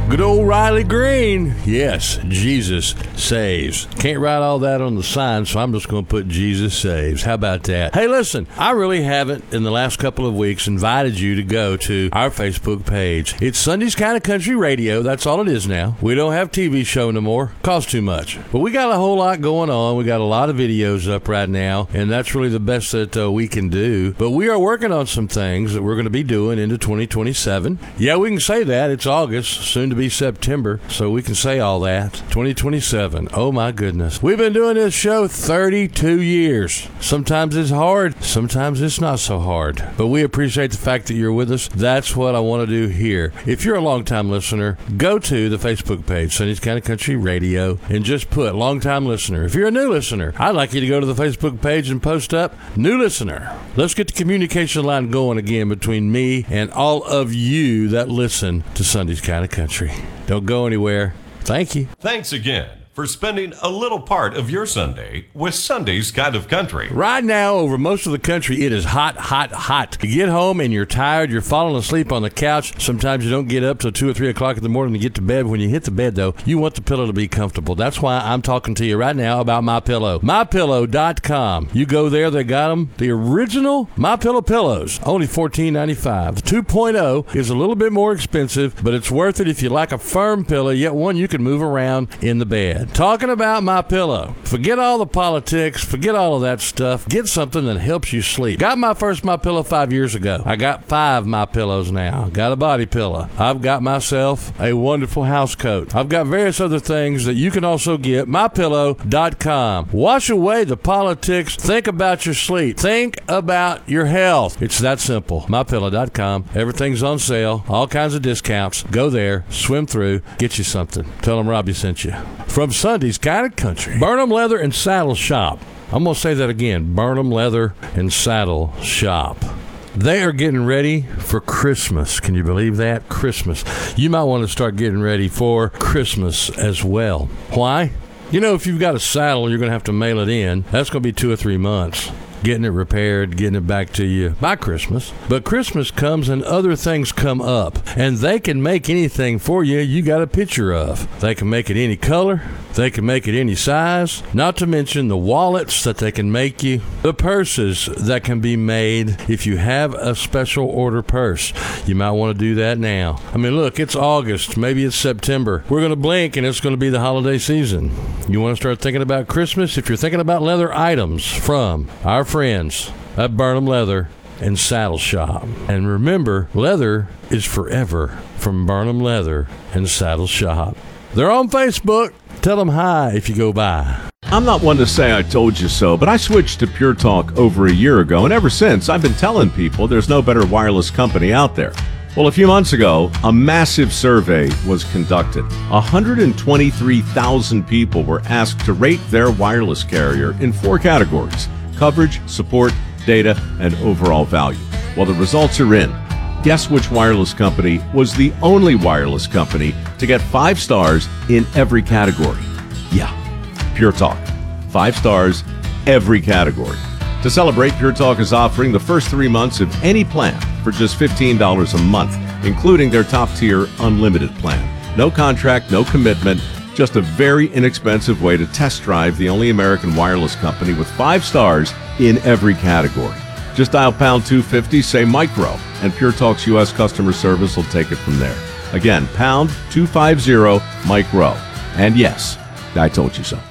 Good old Riley Green. Yes, Jesus saves. Can't write all that on the sign, so I'm just going to put Jesus saves. How about that? Hey, listen, I really haven't in the last couple of weeks invited you to go to our Facebook page. It's Sunday's Kind of Country Radio. That's all it is now. We don't have TV show no more. Costs too much. But we got a whole lot going on. We got a lot of videos up right now, and that's really the best that we can do. But we are working on some things that we're going to be doing into 2027. Yeah, we can say that. It's August, soon to be September, so we can say all that. 2027. Oh my goodness. We've been doing this show 32 years. Sometimes it's hard, sometimes it's not so hard. But we appreciate the fact that you're with us. That's what I want to do here. If you're a long-time listener, go to the Facebook page, Sunday's Kind of Country Radio, and just put long-time listener. If you're a new listener, I'd like you to go to the Facebook page and post up new listener. Let's get the communication line going again between me and all of you that listen to Sunday's Kind of Country. Don't go anywhere. Thank you. Thanks again for spending a little part of your Sunday with Sunday's Kind of Country. Right now, over most of the country, it is hot, hot, hot. You get home and you're tired, you're falling asleep on the couch. Sometimes you don't get up till 2 or 3 o'clock in the morning to get to bed. When you hit the bed, though, you want the pillow to be comfortable. That's why I'm talking to you right now about MyPillow. MyPillow.com. You go there, they got them. The original MyPillow pillows, only $14.95. The 2.0 is a little bit more expensive, but it's worth it if you like a firm pillow, yet one you can move around in the bed. Talking about MyPillow. Forget all the politics. Forget all of that stuff. Get something that helps you sleep. Got my first MyPillow 5 years ago. I got 5 MyPillows now. Got a body pillow. I've got myself a wonderful house coat. I've got various other things that you can also get. MyPillow.com. Wash away the politics. Think about your sleep. Think about your health. It's that simple. MyPillow.com. Everything's on sale. All kinds of discounts. Go there. Swim through. Get you something. Tell them Robbie sent you. From Sunday's Kind of Country. Burnham Leather and Saddle Shop. I'm going to say that again. Burnham Leather and Saddle Shop. They are getting ready for Christmas. Can you believe that? Christmas. You might want to start getting ready for Christmas as well. Why? You know, if you've got a saddle, you're going to have to mail it in. That's going to be 2 or 3 months. Getting it repaired, getting it back to you by Christmas. But Christmas comes and other things come up. And they can make anything for you you got a picture of. They can make it any color. They can make it any size. Not to mention the wallets that they can make you. The purses that can be made if you have a special order purse. You might want to do that now. I mean, look, it's August. Maybe it's September. We're going to blink and it's going to be the holiday season. You want to start thinking about Christmas? If you're thinking about leather items from our friends at Burnham Leather and Saddle Shop. And remember, leather is forever from Burnham Leather and Saddle Shop. They're on Facebook. Tell them hi if you go by. I'm not one to say I told you so, but I switched to Pure Talk over a year ago, and ever since, I've been telling people there's no better wireless company out there. Well, a few months ago, a massive survey was conducted. 123,000 people were asked to rate their wireless carrier in 4 categories: coverage, support, data, and overall value. Well, the results are in. Guess which wireless company was the only wireless company to get 5 stars in every category? Yeah, Pure Talk. 5 stars, every category. To celebrate, Pure Talk is offering the first 3 months of any plan for just $15 a month, including their top-tier unlimited plan. No contract, no commitment, just a very inexpensive way to test drive the only American wireless company with 5 stars in every category. Just dial pound 250, say micro, and Pure Talk's U.S. customer service will take it from there. Again, pound 250 micro. And yes, I told you so.